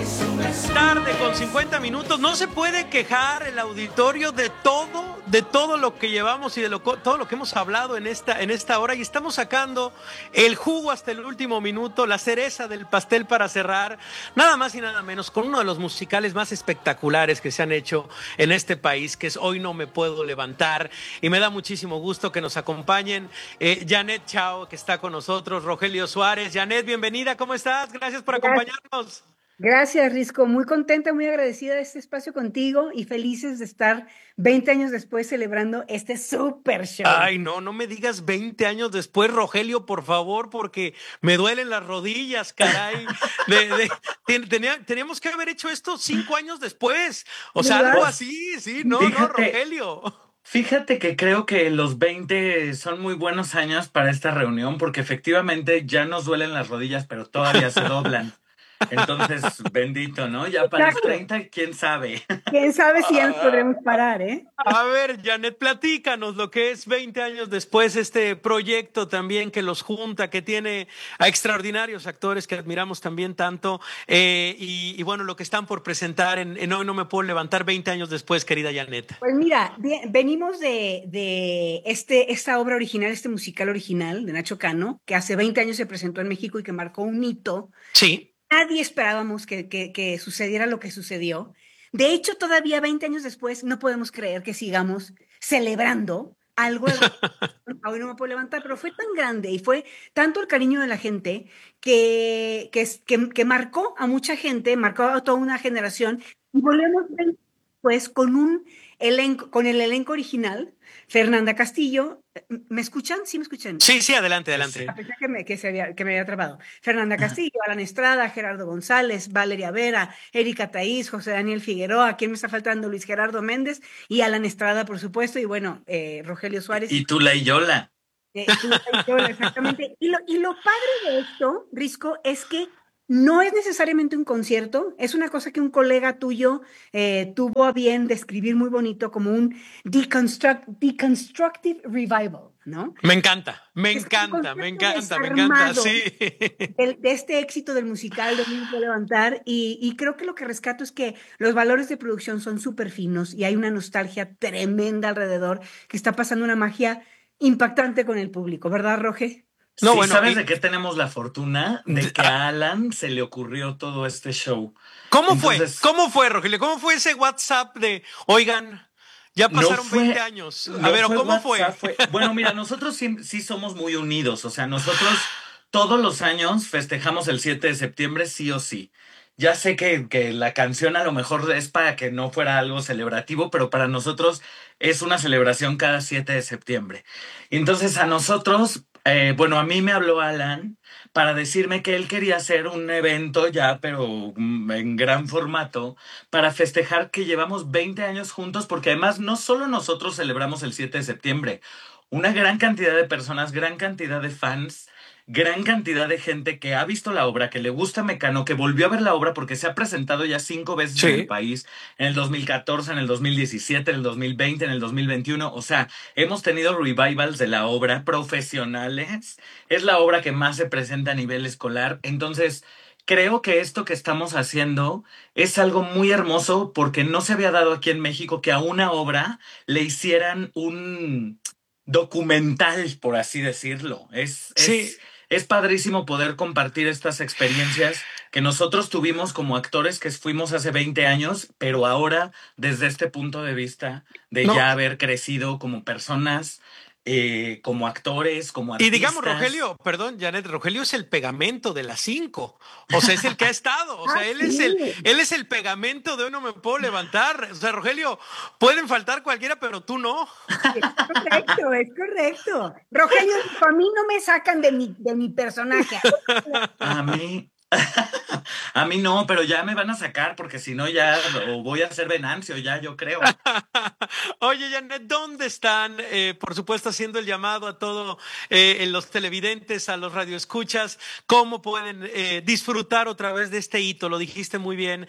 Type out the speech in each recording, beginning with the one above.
Tarde con 50 minutos. No se puede quejar el auditorio de todo lo que llevamos y todo lo que hemos hablado en esta hora. Y estamos sacando el jugo hasta el último minuto, la cereza del pastel para cerrar, nada más y nada menos, con uno de los musicales más espectaculares que se han hecho en este país, que es Hoy No Me Puedo Levantar. Y me da muchísimo gusto que nos acompañen Janet Chao, que está con nosotros, Rogelio Suárez. Janet, bienvenida, ¿cómo estás? Gracias por acompañarnos. Gracias, Risco. Muy contenta, muy agradecida de este espacio contigo y felices de estar 20 años después celebrando este super show. Ay, no, no me digas 20 años después, Rogelio, por favor, porque me duelen las rodillas, caray. Teníamos que haber hecho esto 5 años después. O sea, ¿Verdad? algo Pues así, sí, no, no, fíjate, Rogelio. fíjate que creo que los 20 son muy buenos años para esta reunión porque efectivamente ya nos duelen las rodillas, pero todavía se doblan. Entonces, bendito, ¿no? Ya para los Exacto. 30, quién sabe. ¿Quién sabe si ya nos podremos parar, eh? A ver, Janet, platícanos lo que es 20 años después, este proyecto también que los junta, que tiene a extraordinarios actores que admiramos también tanto, y bueno, lo que están por presentar en Hoy No Me Puedo Levantar 20 años después, querida Janet. Pues mira, venimos de esta obra original, este musical original de Nacho Cano, que hace 20 años se presentó en México y que marcó un hito. Sí. Nadie esperábamos que sucediera lo que sucedió. De hecho, todavía 20 años después, no podemos creer que sigamos celebrando algo de hoy no me puedo levantar, pero fue tan grande y fue tanto el cariño de la gente que marcó a mucha gente, marcó a toda una generación y volvemos pues con el elenco original, Fernanda Castillo. ¿Me escuchan? ¿Sí me escuchan? Sí, sí, adelante, Sí, adelante. A sí. pesar que me había trabado. Fernanda Castillo, Alan Estrada, Gerardo González, Valeria Vera, Erika Taís, José Daniel Figueroa, ¿quién me está faltando? Luis Gerardo Méndez y Alan Estrada, por supuesto, y bueno, Rogelio Suárez. Y tú la y Yola. Tú, yo, exactamente. Y lo padre de esto, Risco, es que no es necesariamente un concierto, es una cosa que un colega tuyo tuvo a bien describir muy bonito como un deconstructive revival, ¿no? Me encanta, me Es un encanta, me concepto encanta, me encanta, desarmado sí. de este éxito del musical de Niño Puede Levantar y creo que lo que rescato es que los valores de producción son súper finos y hay una nostalgia tremenda alrededor que está pasando una magia impactante con el público, ¿verdad, Roge? No, Sí, bueno, ¿sabes de qué tenemos la fortuna? De que ah, a Alan se le ocurrió todo este show. ¿cómo fue? Entonces, ¿Cómo fue, Rogelio? ¿Cómo fue ese WhatsApp de, oigan, ya no pasaron 20 fue, años? A no ver, ¿o fue cómo fue? WhatsApp, bueno, mira, nosotros sí somos muy unidos, o sea, nosotros todos los años festejamos el 7 de septiembre sí o sí. Ya sé que la canción a lo mejor es para que no fuera algo celebrativo, pero para nosotros es una celebración cada 7 de septiembre. Y entonces a nosotros, bueno, a mí me habló Alan para decirme que él quería hacer un evento ya, pero en gran formato para festejar que llevamos 20 años juntos, porque además no solo nosotros celebramos el 7 de septiembre, una gran cantidad de personas, gran cantidad de fans, gran cantidad de gente que ha visto la obra, que le gusta Mecano, que volvió a ver la obra porque se ha presentado ya 5 veces en el Sí. país, en el 2014, en el 2017, en el 2020, en el 2021, o sea, hemos tenido revivals de la obra profesionales, es la obra que más se presenta a nivel escolar, entonces creo que esto que estamos haciendo es algo muy hermoso porque no se había dado aquí en México que a una obra le hicieran un documental, por así decirlo. Sí, Es padrísimo poder compartir estas experiencias que nosotros tuvimos como actores que fuimos hace 20 años, pero ahora desde este punto de vista de no. ya haber crecido como personas, como actores, como Y digamos, artistas. Rogelio, perdón, Janet, Rogelio es el pegamento de las 5. O sea, es el que ha estado. O Ah, sea, sí, él es el pegamento de Hoy No Me Puedo Levantar. O sea, Rogelio, pueden faltar cualquiera, pero tú no. es correcto, es correcto. Rogelio dijo, a mí no me sacan de mi personaje. A mí, a mí no, pero ya me van a sacar porque si no ya o voy a ser Venancio, ya yo creo. Oye, Janet, ¿dónde están? Por supuesto, haciendo el llamado a todos los televidentes, a los radioescuchas, cómo pueden disfrutar otra vez de este hito, lo dijiste muy bien,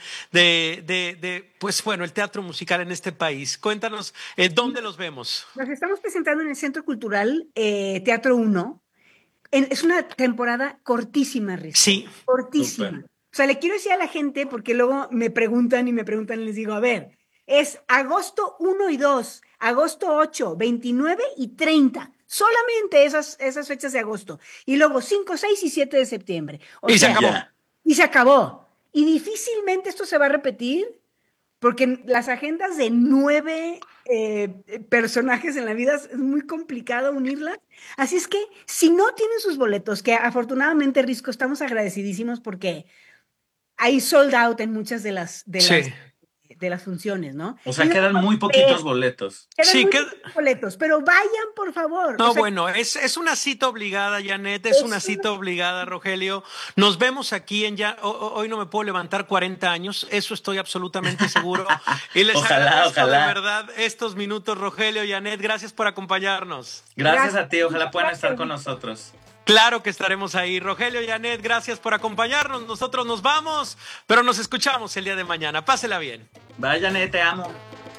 pues bueno, el teatro musical en este país. Cuéntanos, ¿dónde los vemos? Nos estamos presentando en el Centro Cultural Teatro Uno. Es una temporada cortísima, Risco, Sí, Súper. cortísima. O sea, le quiero decir a la gente, porque luego me preguntan y les digo, a ver, es agosto 1 y 2, agosto 8, 29 y 30. Solamente esas fechas de agosto. Y luego 5, 6 y 7 de septiembre. Y se acabó. Y se acabó. Y difícilmente esto se va a repetir, porque las agendas de 9 personajes en la vida es muy complicado unirlas. Así es que si no tienen sus boletos, que afortunadamente, Risco, estamos agradecidísimos porque hay sold out en muchas de las funciones, ¿no? O sea, quedan muy poquitos boletos. Poquitos boletos, pero vayan, por favor. No, bueno, es una cita obligada, Janet, es una cita obligada, Rogelio. Nos vemos aquí hoy no me puedo levantar 40 años, eso estoy absolutamente seguro. Y les agradezco de verdad estos minutos, Rogelio, Janet, gracias por acompañarnos. Gracias a ti, ojalá puedan estar con nosotros. Claro que estaremos ahí. Rogelio, Janet, gracias por acompañarnos. Nosotros nos vamos, pero nos escuchamos el día de mañana. Pásela bien. Bye, Janet, te amo.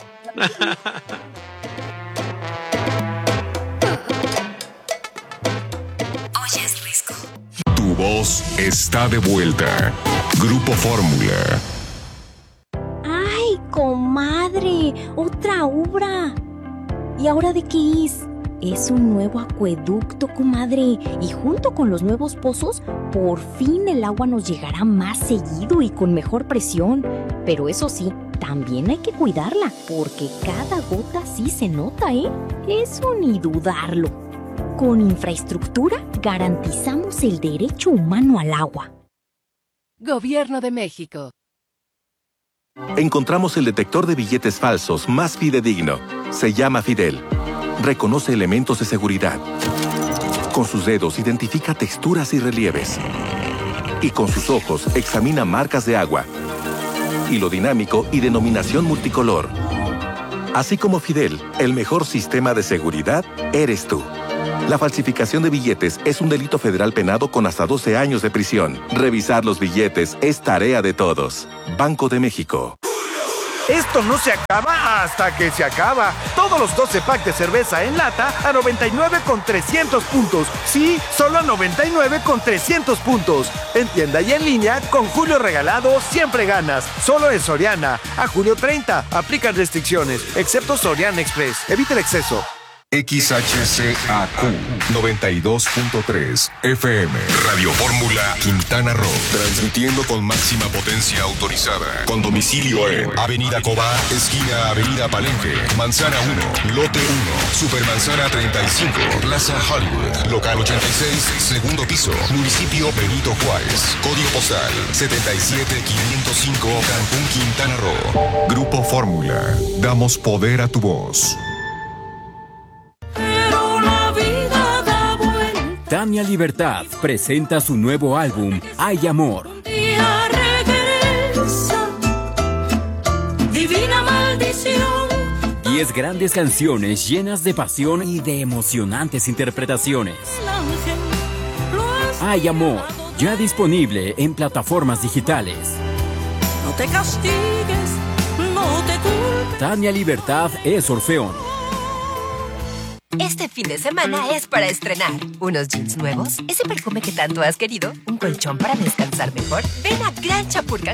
Oyes, Risco. Tu voz está de vuelta. Grupo Fórmula. ¡Ay, comadre! ¡Otra obra! ¿Y ahora de qué es? Es un nuevo acueducto, comadre, y junto con los nuevos pozos, por fin el agua nos llegará más seguido y con mejor presión. Pero eso sí, también hay que cuidarla, porque cada gota sí se nota, ¿eh? Eso ni dudarlo. Con infraestructura garantizamos el derecho humano al agua. Gobierno de México. Encontramos el detector de billetes falsos más fidedigno. Se llama Fidel. Reconoce elementos de seguridad. Con sus dedos identifica texturas y relieves. Y con sus ojos examina marcas de agua, hilo dinámico y denominación multicolor. Así como Fidel, el mejor sistema de seguridad eres tú. La falsificación de billetes es un delito federal penado con hasta 12 años de prisión. Revisar los billetes es tarea de todos. Banco de México. Esto no se acaba hasta que se acaba. Todos los 12 packs de cerveza en lata a 99 con 300 puntos. Sí, solo a 99 con 300 puntos. En tienda y en línea, con Julio Regalado siempre ganas. Solo en Soriana. A julio 30. Aplican restricciones, excepto Soriana Express. Evita el exceso. XHCAQ 92.3 FM Radio Fórmula Quintana Roo, transmitiendo con máxima potencia autorizada, con domicilio en Avenida Cobá, esquina Avenida Palenque, Manzana 1, Lote 1, Supermanzana 35, Plaza Hollywood, Local 86, segundo piso, Municipio Benito Juárez, Código postal 77505, Cancún, Quintana Roo. Grupo Fórmula, damos poder a tu voz. Tania Libertad presenta su nuevo álbum, Hay Amor. Divina maldición. 10 grandes canciones llenas de pasión y de emocionantes interpretaciones. Hay Amor, ya disponible en plataformas digitales. No te castigues, no te culpes. Tania Libertad es Orfeón. Este fin de semana es para estrenar unos jeans nuevos, ese perfume que tanto has querido, un colchón para descansar mejor. Ven a Gran Chapurca